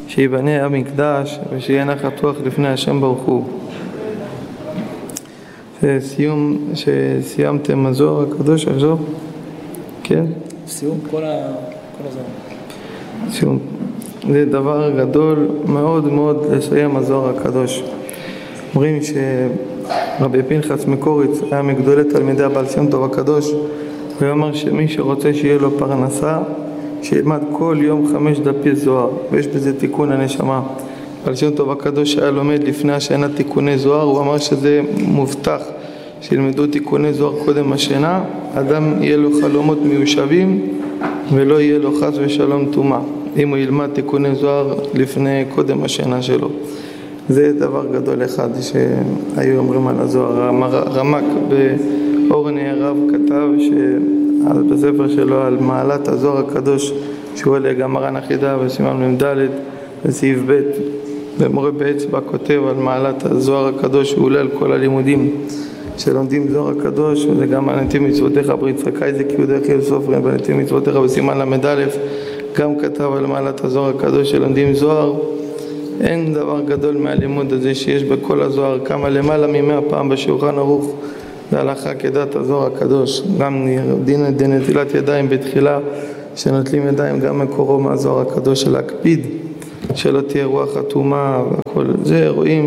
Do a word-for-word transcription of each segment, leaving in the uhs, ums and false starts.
שיבנה המקדש ושיהיה נחת רוח לפני השם ברוך הוא. סיום, שסיימתם הזוהר הקדוש הזו? כן? סיום כל, ה... כל הזוהר. סיום. זה דבר גדול מאוד מאוד לסיים הזוהר הקדוש. אומרים שרבי פנחס מקוריץ היה מגדולי תלמידי הבעל שם טוב הקדוש, הוא אמר שמי שרוצה שיהיה לו פרנסה, שילמד כל יום חמש דפי זוהר, ויש בזה תיקון הנשמה. בעל שם טוב הקדוש היה לומד לפני השינה תיקוני זוהר, הוא אמר שזה מובטח שילמדו תיקוני זוהר קודם השינה, אדם יהיה לו חלומות מיושבים ולא יהיה לו חס ושלום טומאה אם הוא ילמד תיקוני זוהר לפני קודם השינה שלו. זה דבר גדול אחד שהיו אומרים על הזוהר. הרמק באורני הרב כתב בספר שלו על מעלת הזוהר הקדוש, שהוא עולה גם מרן החידה בסימן מ"ד בסעיף ב', ומורה באצבע כותב על מעלת הזוהר הקדוש, שהוא עולה על כל הלימודים שלומדים זוהר הקדוש, וזה גם הנתיב מצוותיך ברית צחקי זה כי הוא דרך אל סופרים, בנתיב מצוותיך בסימן למ"א גם כתב על מעלת הזוהר הקדוש שלומדים זוהר. אין דבר גדול מהלימוד הזה שיש בכל הזוהר, כמה למעלה ממאה פעם בשולחן ערוך להלכה כדת הזוהר הקדוש. גם דין נטילת ידיים בתחילה, שנוטלים ידיים גם מקורו מהזוהר הקדוש, של להקפיד שלא תהיה רוח אטומה וכל זה. רואים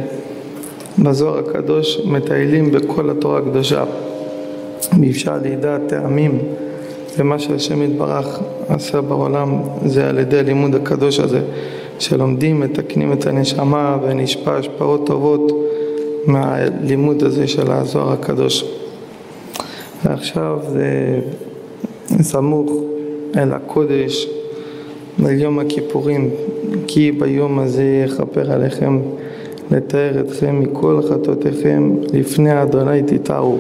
שבזוהר הקדוש מטיילים בכל התורה הקדושה, ואפשר לידע טעמים ומה שהשם יתברך עשה בעולם זה על ידי הלימוד הקדוש הזה, שלומדים, מתקנים את הנשמה ונשפע השפעות טובות מהלימוד הזה של הזוהר הקדוש. ועכשיו זה סמוך אל הקודש, אל יום הכיפורים, כי ביום הזה יכפר עליכם לתאר אתכם מכל חטאותיכם לפני אדוני תתארו.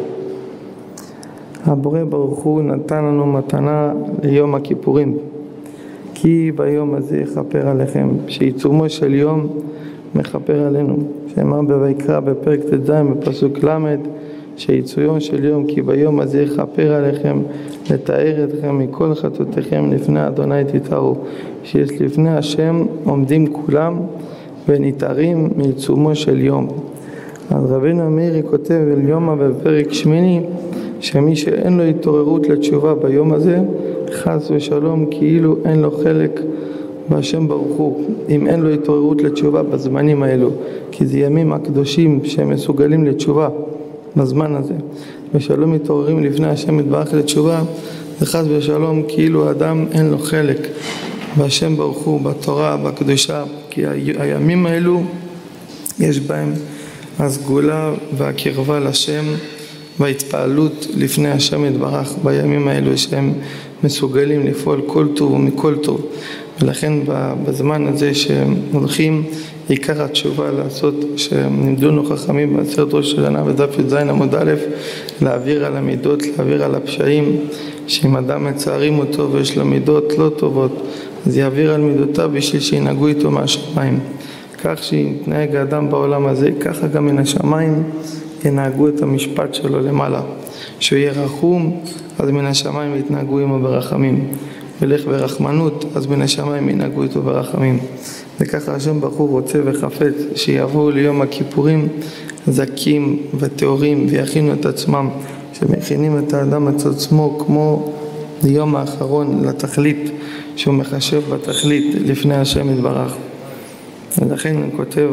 הבורא ברוך הוא נתן לנו מתנה ליום הכיפורים, כי ביום הזה יכפר עליכם, שעיצומו של יום מכפר עלינו, שאמר בויקרא בפרק ט"ז בפסוק ל', שעיצומו של יום כי ביום הזה יכפר עליכם לתאר אתכם מכל חטאותיכם לפני אדוני תתארו, שיש לפני השם עומדים כולם ונתארים מעיצומו של יום. אז רבינו המאירי כותב אל יומא בפרק שמיני, שמי שאין לו התעוררות לתשובה ביום הזה, חס ושלום כאילו אין לו חלק בהשם ברוך הוא, אם אין לו התעוררות לתשובה בזמנים האלו, כי זה ימים הקדושים שהם מסוגלים לתשובה בזמן הזה, ושלא מתעוררים לפני השם יתברך לתשובה, וחס ושלום כאילו אדם אין לו חלק בהשם ברוך הוא, בתורה, בקדושה, כי הימים האלו יש בהם הסגולה והקרבה לשם וההתפעלות לפני השם יתברך בימים האלו, שהם מסוגלים לפעול כל טוב ומכל טוב. ולכן בזמן הזה שהם הולכים עיקר התשובה לעשות, שנמדונו חכמים בעשרת ראש השנה בדף י"ז עמוד א', להעביר על המידות, להעביר על הפשעים, שאם אדם מצערים אותו ויש לו מידות לא טובות, אז יעביר על מידותיו בשביל שינהגו איתו מהשמיים. כך שיתנהג האדם בעולם הזה, ככה גם מן השמיים ינהגו את המשפט שלו למעלה. שהוא יהיה רחום, אז מן השמיים יתנהגו עמו ברחמים. ולך ברחמנות, אז מן השמיים ינהגו איתו ברחמים. וככה השם ברוך הוא רוצה וחפץ שיבואו ליום הכיפורים זכים וטהורים ויכינו את עצמם, שמכינים את האדם את עצמו כמו ליום האחרון לתכלית, שהוא מחשב בתכלית לפני השם יתברך. ולכן כותב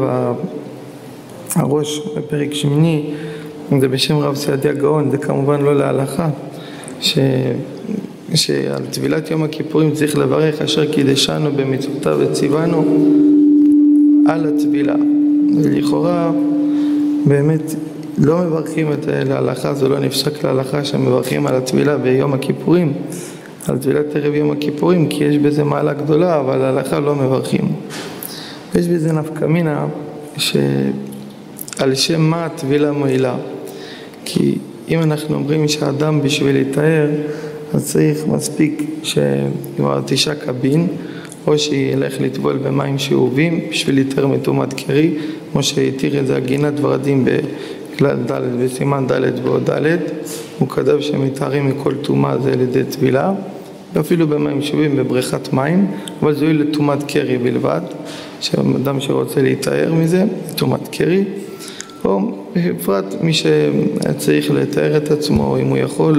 הראש בפרק שמיני, זה בשם רב סעדיה גאון, זה כמובן לא להלכה, ש... שעל טבילת יום הכיפורים צריך לברך אשר קידשנו במצוותיו וציוונו על הטבילה. ולכאורה באמת לא מברכים את ההלכה, זה לא נפסק להלכה שמברכים על הטבילה ביום הכיפורים, על טבילת ערב יום הכיפורים, כי יש בזה מעלה גדולה, אבל ההלכה לא מברכים. יש בזה נפקא מינה שעל שם מה הטבילה מועילה, כי אם אנחנו אומרים שהאדם בשביל להתאר, אז צריך מספיק שכבר תשע קבין, או שילך לטבול במים שאובים בשביל להתאר מטומאת קרי, כמו שהתיר את זה הגינת ורדים בכלל ד' בסימן ד' ועוד ד', הוא כתב שמתארים מכל טומאה זה על ידי טבילה, ואפילו במים שווים בבריכת מים, אבל זה יהיה לטומאת קרי בלבד, שאדם שרוצה להתאר מזה, טומאת קרי, או בפרט מי שצריך לתאר את עצמו, אם הוא יכול,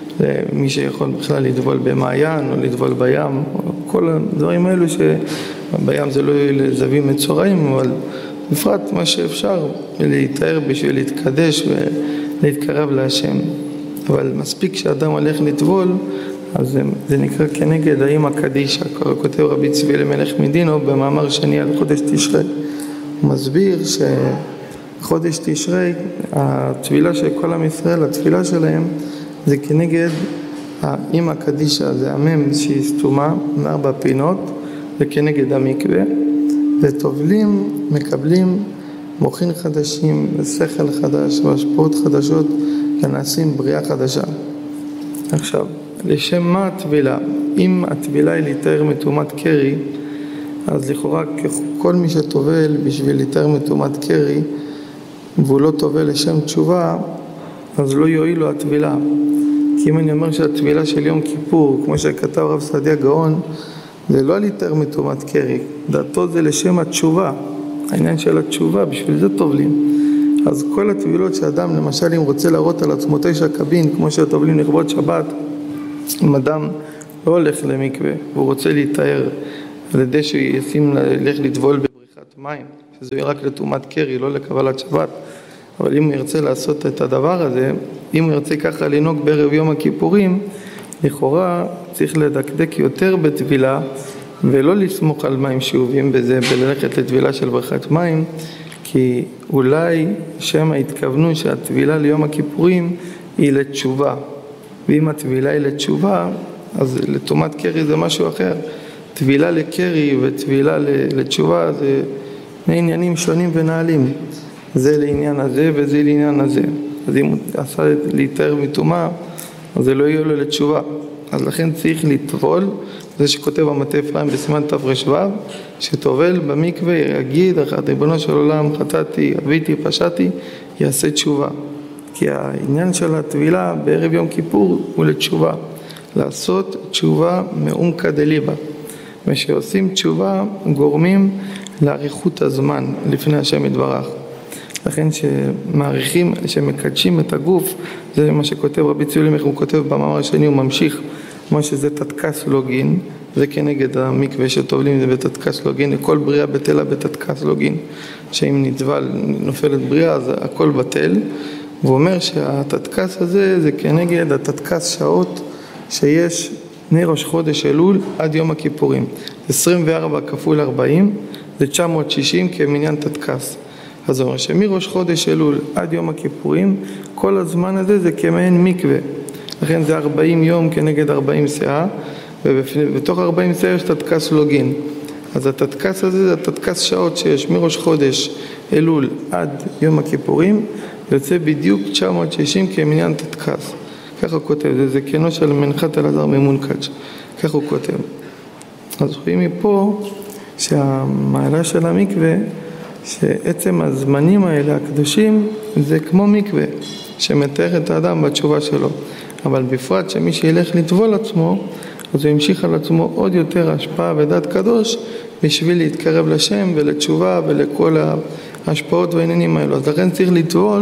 מי שיכול בכלל לטבול במעיין או לטבול בים, או כל הדברים האלו שבים זה לא יהיה לזווים מצורעים, אבל בפרט מה שאפשר להתאר בשביל להתקדש ולהתקרב להשם. אבל מספיק שאדם הולך לטבול, אז זה, זה נקרא כנגד האמא קדישה, כותב רבי צבי אלימלך מדינו במאמר שני על חודש תשרי. הוא מסביר שחודש תשרי, התפילה של כל עם ישראל, התפילה שלהם, זה כנגד האמא קדישה, זה המם שהיא סתומה מארבע פינות, זה כנגד המקווה, וטובלים, מקבלים מוחין חדשים, ושכל חדש, והשפעות חדשות, ונעשים בריאה חדשה. עכשיו, לשם מה הטבילה? אם הטבילה היא להתאר מטומאת קרי, אז לכאורה כל מי שטובל בשביל להתאר מטומאת קרי, והוא לא טובל לשם תשובה, אז לא יועיל לו הטבילה. כי אם אני אומר שהטבילה של יום כיפור, כמו שכתב רב סעדיה גאון, זה לא להתאר מטומאת קרי, דעתו זה לשם התשובה, העניין של התשובה, בשביל זה טובלים. אז כל הטבילות שאדם, למשל אם רוצה להראות על עצמו תשע קבין, כמו שטובלים לכבוד שבת, אם אדם לא הולך למקווה, והוא רוצה להתאר על ידי שישים ללך לטבול בבריכת מים, שזה יהיה רק לטומאת קרי, לא לקבלת שבת, אבל אם הוא ירצה לעשות את הדבר הזה, אם הוא ירצה ככה לנהוג בערב יום הכיפורים, לכאורה צריך לדקדק יותר בטבילה, ולא לסמוך על מים שאובים בזה, וללכת לטבילה של בריכת מים, כי אולי שם התכוונו שהטבילה ליום הכיפורים היא לתשובה, ואם הטבילה היא לתשובה, אז לטומאת קרי זה משהו אחר. טבילה לקרי וטבילה לתשובה זה עניינים שונים ונעלים. זה לעניין הזה וזה לעניין הזה. אז אם הוא עשה להתאר מטומאה, אז זה לא יהיה לו לתשובה. אז לכן צריך לטבול, זה שכותב המטה אפרים בסימן תר"ו, שטובל במקווה יגיד, ריבונו של עולם, חטאתי, עוויתי, פשעתי, יעשה תשובה. כי העניין של הטבילה בערב יום כיפור הוא לתשובה. לעשות תשובה מעומקא דליבא. ושעושים תשובה גורמים לאריכות הזמן לפני השם יתברך. לכן שמעריכים, שמקדשים את הגוף, זה מה שכותב רבי צבי אלימלך, הוא כותב במאמר השני, הוא ממשיך, כמו שזה תתקס לוגין, זה כנגד המקווה שטובלים, זה בתתקס לוגין, כל בריאה בטלה בתתקס לוגין, שאם נטבל, נופלת בריאה, אז הכל בטל, והוא אומר שהתתקס הזה זה כנגד התתקס שעות שיש מראש חודש אלול עד יום הכיפורים. עשרים וארבע כפול ארבעים זה תשע מאות ושישים כמניין תתקס. אז זה אומר שמראש חודש אלול עד יום הכיפורים, כל הזמן הזה זה כמעין מקווה. לכן זה ארבעים יום כנגד ארבעים שעה, ובתוך ארבעים שעה יש תתקס לוגין. אז התתקס הזה זה התתקס שעות שיש מראש חודש אלול עד יום הכיפורים, יוצא בדיוק תשע מאות ושישים כמניין תתקס. ככה הוא כותב, זה, זה כנו של מנחת אלעזר ממונקאץ', ככה הוא כותב. אז רואים מפה שהמעלה של המקווה, שעצם הזמנים האלה הקדושים זה כמו מקווה שמתאר את האדם בתשובה שלו, אבל בפרט שמי שילך לטבול עצמו, אז הוא ימשיך על עצמו עוד יותר השפעה ודעת קדוש בשביל להתקרב לשם ולתשובה ולכל ההשפעות והעניינים האלו. אז לכן צריך לטבול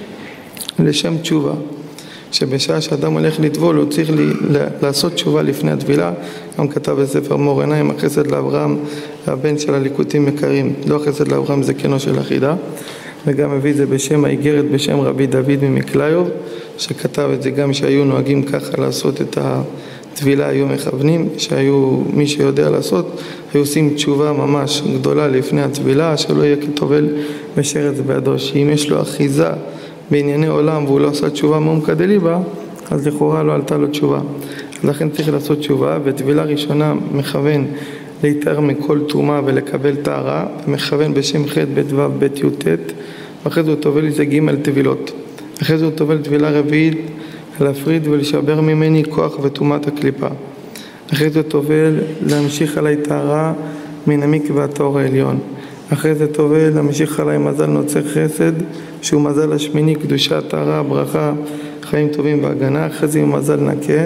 לשם תשובה, שבשעה שאדם הולך לטבול הוא צריך לי, לעשות תשובה לפני הטבילה. גם כתב בספר מור עיניים, החסד לאברהם הבן של הליקוטים מקרים, לא החסד לאברהם זה כנו של החידה, וגם מביא זה בשם האיגרת בשם רבי דוד ממקליוב, שכתב את זה גם שהיו נוהגים ככה לעשות את הטבילה, היו מכוונים, שהיו מי שיודע לעשות, היו עושים תשובה ממש גדולה לפני הטבילה, שלא יהיה כטובל משרץ בידו, שאם יש לו אחיזה בענייני עולם והוא לא עשה תשובה מעומקא דליבא, אז לכאורה לא עלתה לו תשובה. לכן צריך לעשות תשובה, וטבילה ראשונה מכוון להתאר מכל טומאה ולקבל טהרה, ומכוון בשם ח' ב' ו' ב' י' ט', ואחרי זה הוא טובל איזה ג' טבילות. אחרי זה הוא טובל טבילה רביעית, להפריד ולשבר ממני כוח וטומאת הקליפה. אחרי זה טובל להמשיך עליי טהרה מן המקווה הטהור העליון. אחרי זה טובל להמשיך עליי מזל נוצר חסד, שהוא מזל השמיני, קדושה, טהרה, ברכה, חיים טובים והגנה. אחרי זה מזל נקה,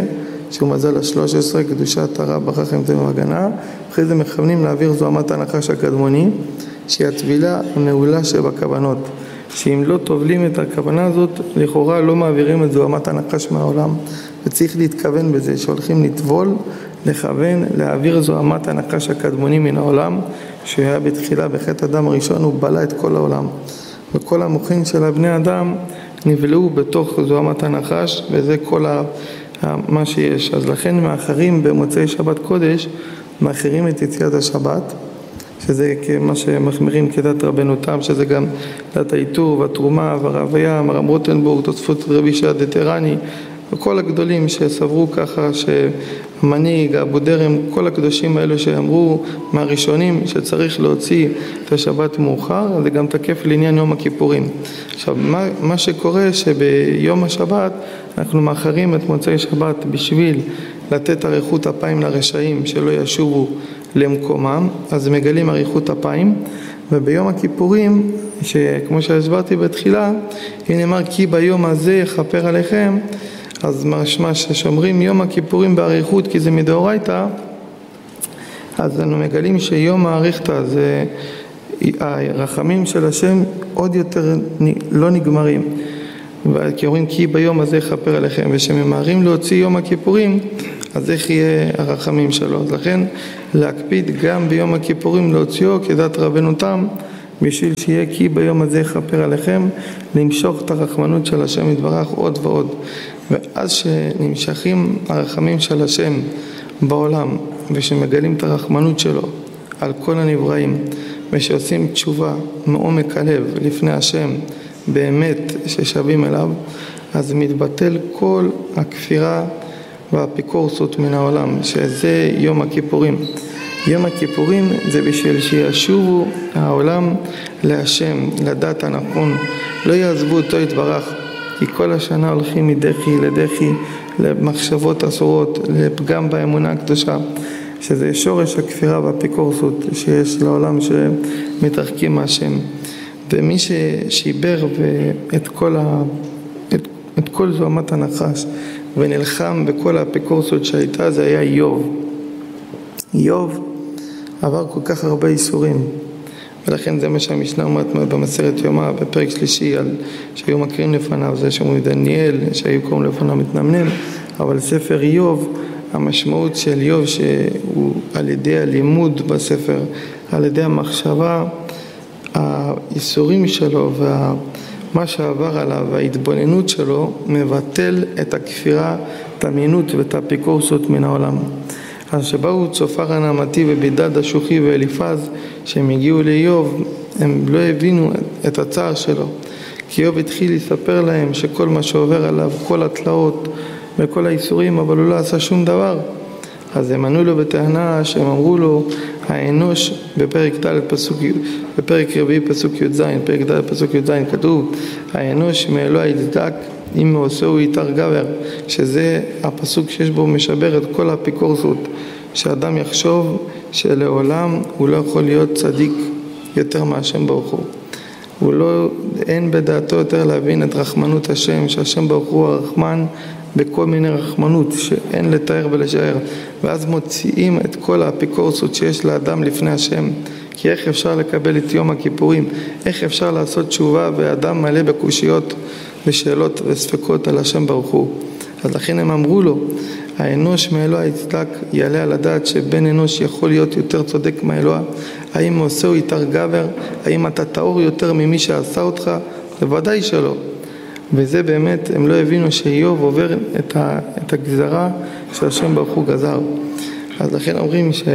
שהוא מזל ה-שלוש עשרה, קדושת הרע, ברכה חיים טובים והגנה. אחרי זה מכוונים להעביר זוהמת הנחש הקדמוני, שהיא הטבילה הנעולה שבכוונות, שאם לא טובלים את הכוונה הזאת, לכאורה לא מעבירים את זוהמת הנחש מהעולם, וצריך להתכוון בזה, שהולכים לטבול, לכוון, להעביר זוהמת הנחש הקדמוני מן העולם, שהיה בתחילה בחטא אדם הראשון, הוא בלע את כל העולם, וכל המוחים של הבני אדם נבלעו בתוך זוהמת הנחש, וזה כל ה... מה שיש. אז לכן מאחרים במוצאי שבת קודש, מאחרים את יציאת השבת, שזה מה שמחמירים כדת רבנותם, שזה גם דת האיתור והתרומה והרב הים, הרב רוטנבורג, תוספות רבי שעד דטרני, וכל הגדולים שסברו ככה, שהמנהיג, אבו דרם, כל הקדושים האלו שאמרו מהראשונים שצריך להוציא את השבת מאוחר, זה גם תקף לעניין יום הכיפורים. עכשיו, מה, מה שקורה שביום השבת אנחנו מאחרים את מוצאי שבת בשביל לתת אריכות אפיים לרשעים שלא ישובו למקומם, אז מגלים אריכות אפיים, וביום הכיפורים, שכמו שהסברתי בתחילה, הנה אמר כי ביום הזה יכפר עליכם, אז משמע ששומרים יום הכיפורים באריכות כי זה מדאורייתא, אז אנו מגלים שיום האריכתא זה הרחמים של השם עוד יותר לא נגמרים, כי אומרים כי ביום הזה יכפר עליכם, ושממהרים להוציא יום הכיפורים, אז איך יהיה הרחמים שלו? אז לכן להקפיד גם ביום הכיפורים להוציאו כדת רבנותם, בשביל שיהיה כי ביום הזה יכפר עליכם, למשוך את הרחמנות של השם יתברך עוד ועוד. ואז שנמשכים הרחמים של השם בעולם, ושמגלים את הרחמנות שלו על כל הנבראים, ושעושים תשובה מעומק הלב לפני השם באמת ששבים אליו, אז מתבטל כל הכפירה והאפיקורסות מן העולם, שזה יום הכיפורים. יום הכיפורים זה בשביל שישובו העולם להשם, לדת הנכון, לא יעזבו אותו יתברך, כי כל השנה הולכים מדחי לדחי, למחשבות אסורות, לפגם באמונה הקדושה, שזה שורש הכפירה והאפיקורסות שיש לעולם שמתרחקים מהשם. ומי ששיבר את כל, ה... את... את כל זוהמת הנחש ונלחם בכל האפיקורסות שהייתה, זה היה איוב. איוב עבר כל כך הרבה איסורים, ולכן זה מה שהמשנה אומרת במסכת יומא בפרק שלישי, על שהיו מקרים לפניו, זה שאומרים דניאל, שהיו קוראים לפניו מתנמנם, אבל ספר איוב, המשמעות של איוב שהוא על ידי הלימוד בספר, על ידי המחשבה, האיסורים שלו ומה שעבר עליו, ההתבוננות שלו, מבטל את הכפירה, את המינות ואת האפיקורסות מן העולם. אז שבאו צופר הנעמתי ובידד השוחי ואליפז, שהם הגיעו לאיוב, הם לא הבינו את הצער שלו, כי איוב התחיל לספר להם שכל מה שעובר עליו, כל התלאות וכל האיסורים, אבל הוא לא עשה שום דבר. אז הם ענו לו בטענה שהם אמרו לו, האנוש בפרק ד' פסוק, בפרק רביעי פסוק י"ז, פרק ד' פסוק י"ז כתוב, האנוש מאלוה יצדק אם מעושהו יתר גבר, שזה הפסוק שיש בו משבר את כל האפיקורסות, שאדם יחשוב שלעולם הוא לא יכול להיות צדיק יותר מהשם ברוך הוא. הוא לא, אין בדעתו יותר להבין את רחמנות השם, שהשם ברוך הוא הרחמן בכל מיני רחמנות שאין לתאר ולשער, ואז מוציאים את כל האפיקורסות שיש לאדם לפני השם. כי איך אפשר לקבל את יום הכיפורים? איך אפשר לעשות תשובה ואדם מלא בקושיות ושאלות וספקות על השם ברוך הוא? אז לכן הם אמרו לו, האנוש מאלוה יצדק, יעלה על הדעת שבן אנוש יכול להיות יותר צודק מאלוה? האם עושהו יתר גבר? האם אתה טהור יותר ממי שעשה אותך? בוודאי שלא. וזה באמת, הם לא הבינו שאיוב עובר את, ה, את הגזרה שהשם ברוך הוא גזר. אז לכן אומרים ש,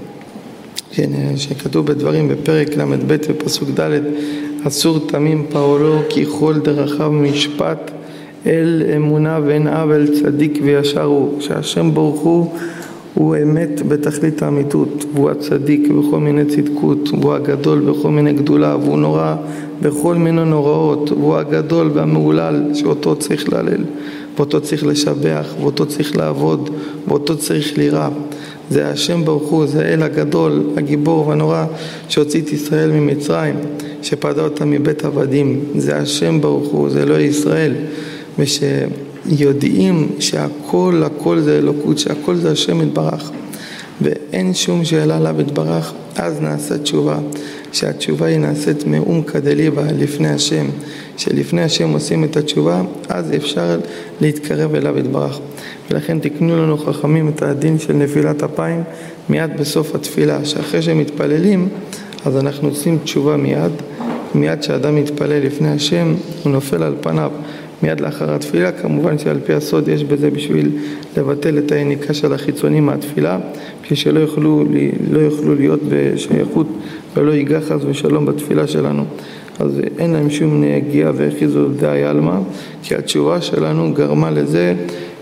ש, שכתוב בדברים בפרק למד ב' ופסוק ד', אסור תמים פעולו כי כל דרכיו משפט, אל אמונה ואין עוול, צדיק וישר הוא. שהשם ברוך הוא הוא אמת בתכלית האמיתות, והוא הצדיק בכל מיני צדקות, והוא הגדול בכל מיני גדולה, והוא נורא בכל מיני נוראות, והוא הגדול והמעולל שאותו צריך להלל, ואותו צריך לשבח, ואותו צריך לעבוד, ואותו צריך לירא. זה השם ברוך הוא, זה האל הגדול, הגיבור והנורא שהוציא את ישראל ממצרים, שפדה אותם מבית עבדים. זה השם ברוך הוא, זה אלוהי ישראל. וש... יודעים שהכל הכל זה אלוקות, שהכל זה השם יתברך, ואין שום שאלה עליו יתברך, אז נעשה תשובה, שהתשובה היא נעשית מעומקא דליבא לפני השם, שלפני השם עושים את התשובה, אז אפשר להתקרב אליו יתברך. ולכן תקנו לנו חכמים את הדין של נפילת אפיים מיד בסוף התפילה, שאחרי שמתפללים אז אנחנו עושים תשובה מיד, מיד שאדם מתפלל לפני השם הוא נופל על פניו מיד לאחר התפילה. כמובן שעל פי הסוד יש בזה בשביל לבטל את היניקה של החיצונים מהתפילה, בשביל שלא יוכלו, לא יוכלו להיות בשייכות ולא ייגע חס ושלום בתפילה שלנו. אז אין להם שום נגיעה והחיזו דאי עלמא, כי התשובה שלנו גרמה לזה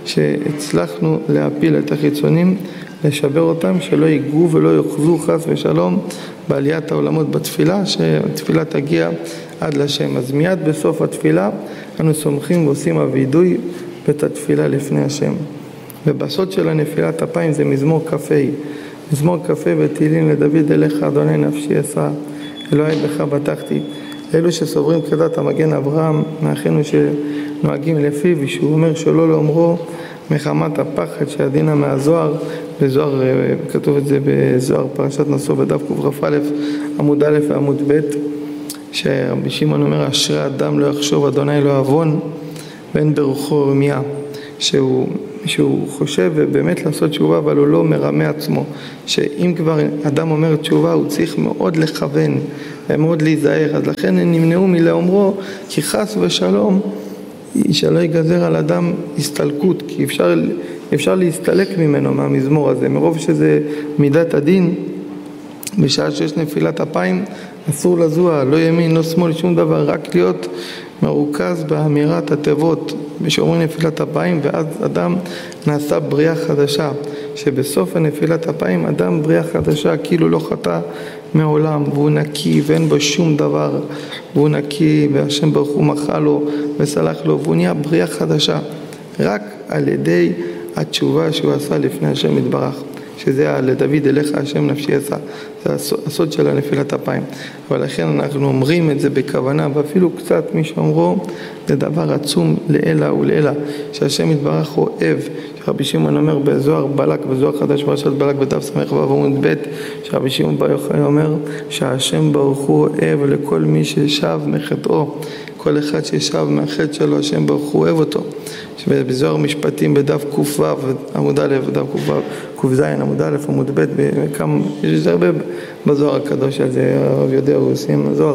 שהצלחנו להפיל את החיצונים, לשבר אותם, שלא ייגעו ולא יאחזו חס ושלום בעליית העולמות בתפילה, שהתפילה תגיע עד לשם. אז מיד בסוף התפילה אנו סומכים ועושים הווידוי ואת התפילה לפני השם. ובסוד של הנפילת אפיים זה מזמור כ"ה, מזמור כ"ה ותהילים לדוד אליך אדוני נפשי אשא, אלוהי בך בטחתי. אלו שסוברים כדת המגן אברהם מאחינו שנוהגים לפיו, ושהוא אומר שלא לאומרו מחמת הפחד שהדינה מהזוהר, בזוהר, כתוב את זה בזוהר פרשת נשוא בדף קכ"א עמוד א' ועמוד ב', שרבי שמעון אומר אשרי אדם לא יחשוב אדוני לא עוון ואין ברוחו רמיה, שהוא, שהוא חושב באמת לעשות תשובה אבל הוא לא מרמה עצמו, שאם כבר אדם אומר תשובה הוא צריך מאוד לכוון ומאוד להיזהר. אז לכן הם נמנעו מלאומרו, כי חס ושלום שלא ייגזר על אדם הסתלקות, כי אפשר, אפשר להסתלק ממנו מהמזמור הזה, מרוב שזה מידת הדין. בשעה שיש נפילת אפיים אסור לזוע, לא ימין לא שמאל שום דבר, רק להיות מרוכז באמירת התיבות בשאומרים נפילת אפיים, ואז אדם נעשה בריאה חדשה, שבסוף הנפילת אפיים אדם בריאה חדשה כאילו לא חטא מעולם, והוא נקי ואין בו שום דבר, והוא נקי והשם ברוך הוא מחל לו וסלח לו, והוא נהיה בריאה חדשה רק על ידי התשובה שהוא עשה לפני השם יתברך, שזה לדוד אליך השם נפשי אשא, זה הסוד של הנפילת אפיים. אבל לכן אנחנו אומרים את זה בכוונה, ואפילו קצת מי שאומרו זה דבר עצום לעילה ולעילה, שהשם יתברך אוהב, שרבי שמעון אומר בזוהר בלק, בזוהר חדש פרשת בלק בדף סמך ועמוד ב', שרבי שמעון בר יוחאי אומר שהשם ברוך הוא אוהב לכל מי ששב מחטאו, כל אחד ששב מהחטא שלו השם ברוך הוא אוהב אותו. בזוהר משפטים בדף ק"ו עמוד א', בדף ק"ז עמוד א' עמוד ב', יש הרבה בזוהר הקדוש על זה, הרב יודע הוא עושים בזוהר,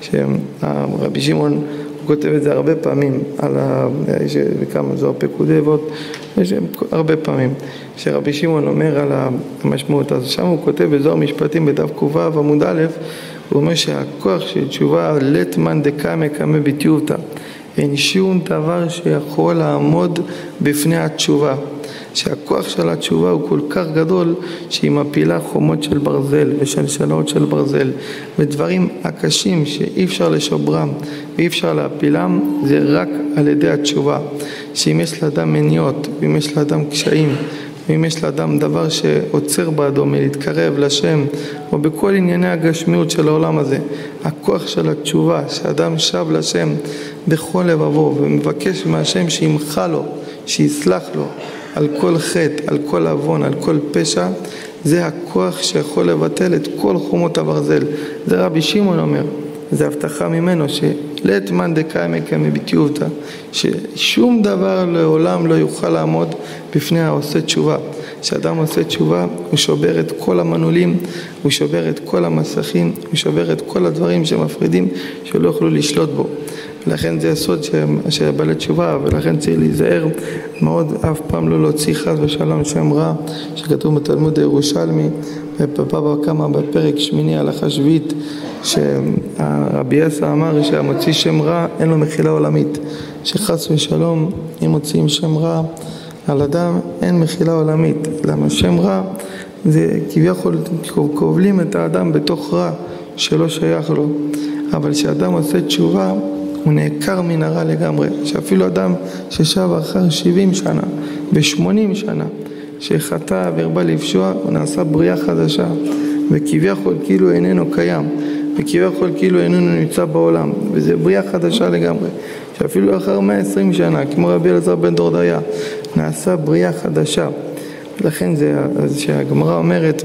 שרבי שמעון הוא כותב את זה הרבה פעמים על כמה זוהר פקודי אבות, יש הרבה פעמים שרבי שמעון אומר על המשמעות. אז שם הוא כותב בזוהר משפטים בדף ק"ו עמוד א', הוא אומר שהכוח של תשובה לית מאן דקמא קמא בתיובתא, אין שום דבר שיכול לעמוד בפני התשובה, שהכוח של התשובה הוא כל כך גדול שהיא מפילה חומות של ברזל ושלשלות של ברזל, ודברים הקשים שאי אפשר לשברם ואי אפשר להפילם זה רק על ידי התשובה. שאם יש לאדם מניעות ואם יש לאדם קשיים ואם יש לאדם דבר שעוצר בעדו מלהתקרב לשם או בכל ענייני הגשמיות של העולם הזה, הכוח של התשובה שאדם שב לשם בכל לבבו ומבקש מהשם שימחה לו, שיסלח לו על כל חטא, על כל עוון, על כל פשע, זה הכוח שיכול לבטל את כל חומות הברזל. זה רבי שמעון אומר, זה הבטחה ממנו שלית מאן דקמא קמא בתיובתא, ששום דבר לעולם לא יוכל לעמוד בפני העושה תשובה. כשאדם עושה תשובה הוא שובר את כל המנעולים, הוא שובר את כל המסכים, הוא שובר את כל הדברים שמפרידים שלא יוכלו לשלוט בו. ולכן זה הסוד שבעלי תשובה, ולכן צריך להיזהר מאוד אף פעם לא להוציא חס ושלום שם רע, שכתוב בתלמוד הירושלמי בפרק כמה בפרק שמיני הלכה שביעית, שרבי עשה אמר שהמוציא שם רע אין לו מחילה עולמית, שחס ושלום אם מוציאים שם רע על אדם אין מחילה עולמית. למה שם רע זה כביכול כובלים את האדם בתוך רע שלא שייך לו, אבל כשאדם עושה תשובה הוא נעקר מן הרע לגמרי. שאפילו אדם ששב אחר שבעים שנה ב-שמונים שנה שחטא והרבה לפשוע, הוא נעשה בריאה חדשה וכביכול כאילו איננו קיים וכביכול כאילו איננו נמצא בעולם, וזה בריאה חדשה לגמרי. שאפילו אחר מאה ועשרים שנה, כמו רבי אלעזר בן דורדיה, נעשה בריאה חדשה. ולכן זה שהגמרא אומרת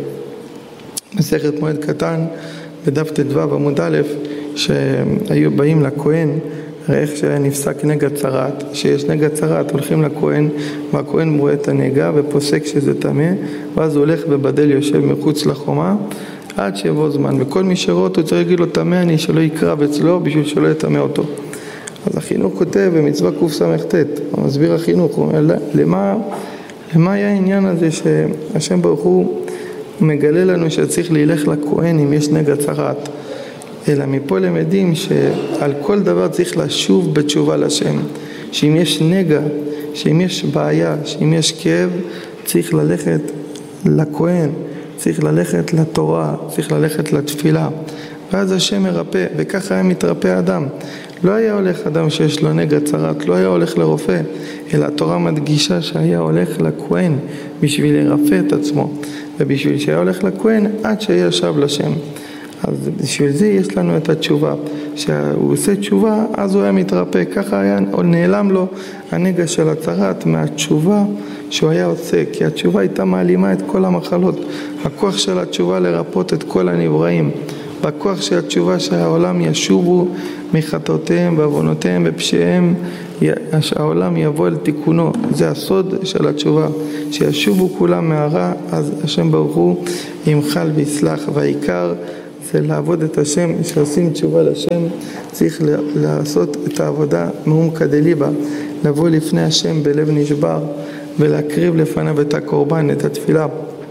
במסכת מועד קטן, בדף ט"ו עמוד א', שהיו באים לכהן, הרי איך שנפסק נגע צרת, שיש נגע צרת, הולכים לכהן, והכהן רואה את הנגע ופוסק שזה טמא, ואז הוא הולך ובדל יושב מחוץ לחומה, עד שיבוא זמן, וכל מי שרואה אותו צריך להגיד לו טמא אני, שלא יקרב אצלו בשביל שלא יטמא אותו. אז החינוך כותב במצווה קס"ט, הוא מסביר החינוך, הוא אומר למה, למה היה העניין הזה שהשם ברוך הוא מגלה לנו שצריך להילך לכהן אם יש נגע צרת, אלא מפה למדים שעל כל דבר צריך לשוב בתשובה לשם, שאם יש נגע, שאם יש בעיה, שאם יש כאב, צריך ללכת לכהן, צריך ללכת לתורה, צריך ללכת לתפילה, ואז השם מרפא, וככה היה מתרפא האדם. לא היה הולך אדם שיש לו נגע צרת, לא היה הולך לרופא, אלא התורה מדגישה שהיה הולך לכהן בשביל לרפא את עצמו, ובשביל שהיה הולך לכהן עד שהיה שב לשם. אז בשביל זה יש לנו את התשובה, שהוא עושה תשובה אז הוא היה מתרפא, ככה היה נעלם לו הנגע של הצרת מהתשובה שהוא היה עושה, כי התשובה הייתה מעלימה את כל המחלות, הכוח של התשובה לרפות את כל הנבראים, בכוח של התשובה שהעולם ישובו מחטאותיהם ועוונותיהם ופשעיהם, שהעולם יבוא אל תיקונו, זה הסוד של התשובה, שישובו כולם מהרע, אז השם ברוך הוא ימחל ויסלח, והעיקר זה לעבוד את השם, שעושים תשובה לשם, צריך לעשות את העבודה מעומקא דליבא, לבוא לפני השם בלב נשבר, ולהקריב לפניו את הקורבן, את התפילה.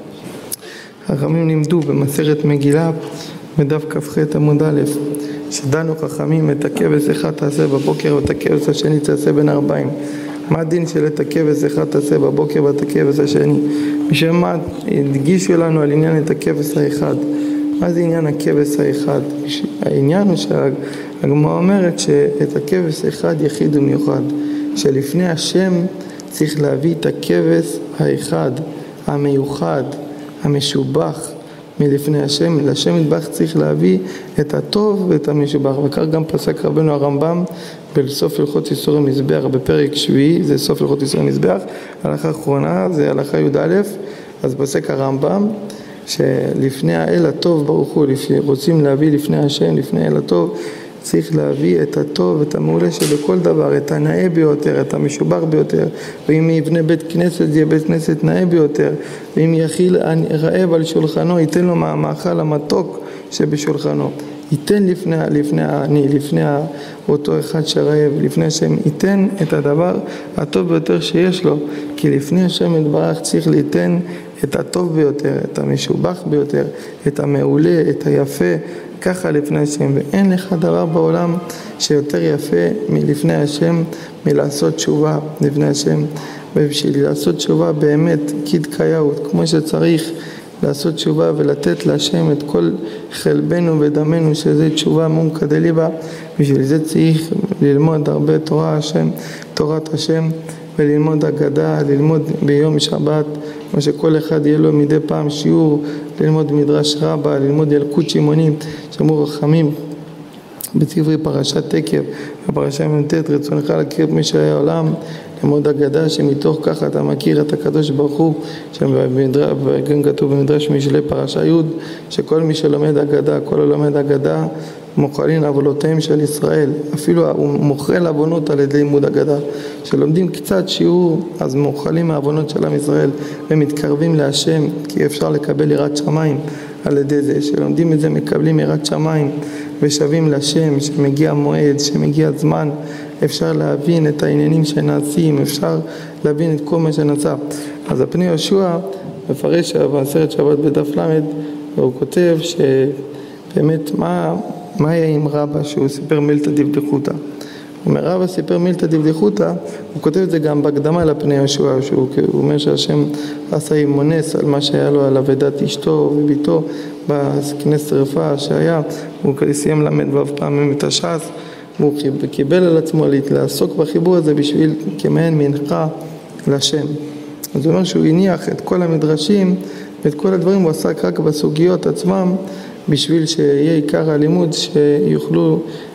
חכמים לימדו במסכת מגילה, בדף כ"ח עמוד א', שדנו חכמים את הכבש אחד תעשה בבוקר ואת הכבש השני תעשה בין ארבעים. מה הדין של את הכבש אחד תעשה בבוקר ואת הכבש השני? משום מה הדגישו לנו על עניין את הכבש האחד. מה זה עניין הכבש האחד? העניין הוא שהגמרא אומרת שאת הכבש אחד יחיד ומיוחד, שלפני השם צריך להביא את הכבש האחד, המיוחד, המשובח מלפני השם. לשם מטבח צריך להביא את הטוב ואת המשובח, וכך גם פסק רבנו הרמב"ם בסוף הלכות איסורי מזבח בפרק שביעי, זה סוף הלכות איסורי מזבח, הלכה אחרונה זה הלכה י"א. אז פסק הרמב"ם שלפני האל הטוב ברוך הוא, רוצים להביא לפני השם, לפני האל הטוב, צריך להביא את הטוב, את המעולה שבכל דבר, את הנאה ביותר, את המשובח ביותר, ואם יבנה בית כנסת, זה יהיה בית כנסת נאה ביותר, ואם יאכיל רעב על שולחנו, ייתן לו מהמאכל המתוק שבשולחנו, ייתן לפני, לפני העני, לפני אותו אחד שרעב, לפני השם, ייתן את הדבר הטוב ביותר שיש לו, כי לפני השם יתברך צריך ליתן את הטוב ביותר, את המשובח ביותר, את המעולה, את היפה, ככה לפני השם. ואין לך דבר בעולם שיותר יפה מלפני השם, מלעשות תשובה לפני השם. ובשביל לעשות תשובה באמת כדקאיות, כמו שצריך לעשות תשובה ולתת להשם את כל חלבנו ודמנו, שזה תשובה מעומקא דליבא. בשביל זה צריך ללמוד הרבה תורה השם, תורת השם, וללמוד אגדה, ללמוד ביום שבת, כמו שכל אחד יהיה לו מדי פעם שיעור, ללמוד מדרש רבה, ללמוד ילקוט שמעונים, שאמרו חכמים בספרי פרשת תקף, הפרשה מ"ט, רצונך להכיר את מי שהיה העולם, ללמוד אגדה שמתוך ככה אתה מכיר את הקדוש ברוך הוא, שגם כתוב במדרש משלי פרשה י', שכל מי שלומד אגדה, כל הלומד אגדה, מוחלין עוונותיהם של ישראל, אפילו הוא מוחל עוונות על ידי לימוד אגדה, שלומדים קצת שיעור אז מוחלים העוונות של עם ישראל ומתקרבים להשם, כי אפשר לקבל יראת שמיים על ידי זה, שלומדים את זה מקבלים יראת שמיים ושווים להשם, שמגיע מועד, שמגיע זמן, אפשר להבין את העניינים שנעשים, אפשר להבין את כל מה שנעשה. אז הפני יהושע מפרש בעשרת שבת בדף למד, והוא כותב שבאמת מה מה היה עם רבא שהוא סיפר מילתא דבדיחותא. הוא אומר רבא סיפר מילתא דבדיחותא, הוא כותב את זה גם בהקדמה לפני יהושע, שהוא אומר שהשם עשה עמו נס על מה שהיה לו על אבדת אשתו וביתו בכנס שרפה שהיה, הוא סיים למד ואף פעם את הש"ס, והוא קיבל על עצמו לעסוק בחיבור הזה בשביל כמעין מנחה לשם. אז הוא אומר שהוא הניח את כל המדרשים ואת כל הדברים, הוא עסק רק בסוגיות עצמם, בשביל שיהיה עיקר הלימוד, שיוכלו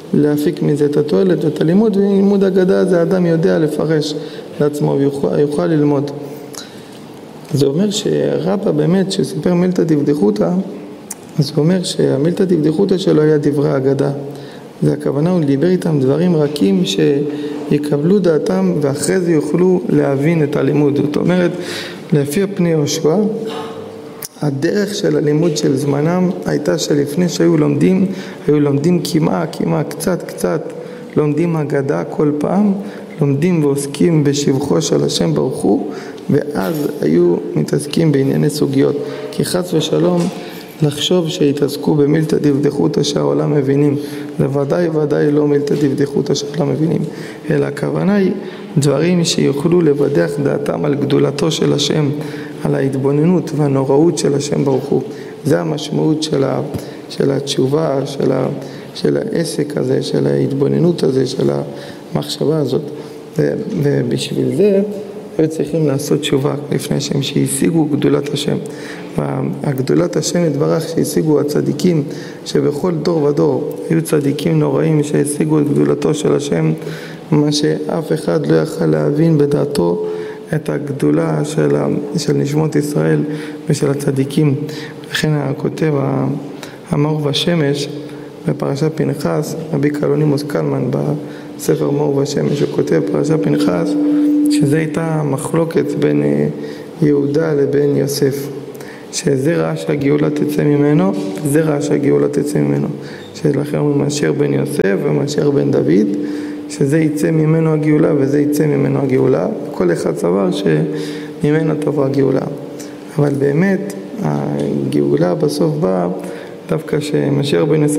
להפיק מזה את התועלת ואת הלימוד, ולימוד אגדה זה האדם יודע לפרש לעצמו ויוכל יוכל ללמוד. זה אומר שרבא באמת, שסיפר מילתא דבדיחותא, אז הוא אומר שהמילתא דבדיחותא שלו היה דברי אגדה. זה הכוונה, הוא דיבר איתם דברים רכים שיקבלו דעתם ואחרי זה יוכלו להבין את הלימוד. זאת אומרת, לפי פני יהושע, הדרך של הלימוד של זמנם הייתה שלפני שהיו לומדים, היו לומדים כמעט, כמעט, קצת, קצת, לומדים אגדה כל פעם, לומדים ועוסקים בשבחו של השם ברוך הוא, ואז היו מתעסקים בענייני סוגיות. כי חס ושלום לחשוב שהתעסקו במילתא דבדיחותא שהעולם מבינים, זה ודאי ודאי לא מילתא דבדיחותא שהעולם מבינים, אלא הכוונה היא דברים שיוכלו לבדח דעתם על גדולתו של השם, על ההתבוננות והנוראות של השם ברוך הוא. זה המשמעות של, ה, של התשובה, של, ה, של העסק הזה, של ההתבוננות הזה, של המחשבה הזאת. ו, ובשביל זה היו צריכים לעשות תשובה לפני שהם שהשיגו גדולת השם. והגדולת השם יתברך שהשיגו הצדיקים, שבכל דור ודור היו צדיקים נוראים שהשיגו את גדולתו של השם, מה שאף אחד לא יכל להבין בדעתו את הגדולה של, של נשמות ישראל ושל הצדיקים. לכן הכותב המאור והשמש בפרשת פנחס, רבי קלונימוס קלמן בספר מאור והשמש, הוא כותב פרשת פנחס שזה הייתה מחלוקת בין יהודה לבין יוסף, שזה ראה שהגאולה תצא ממנו, זה ראה שהגאולה תצא ממנו, שלכן הוא מאשר בין יוסף ומאשר בין דוד, שזה יצא ממנו הגאולה וזה יצא ממנו הגאולה. כל אחד סבר שממנו תבוא הגאולה, אבל באמת הגאולה בסוף באה דווקא שמאשר בין יוסף